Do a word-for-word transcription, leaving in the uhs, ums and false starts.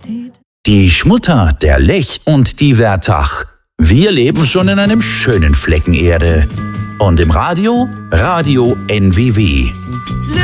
Die Schmutter, der Lech und die Wertach. Wir leben schon in einem schönen Flecken Erde. Und im Radio, Radio N W W.